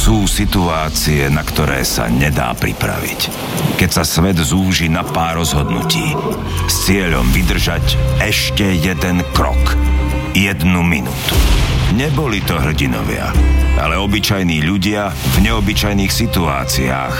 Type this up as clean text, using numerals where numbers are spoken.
Sú situácie, na ktoré sa nedá pripraviť. Keď sa svet zúži na pár rozhodnutí s cieľom vydržať ešte jeden krok, 1 minútu. Neboli to hrdinovia, ale obyčajní ľudia v neobyčajných situáciách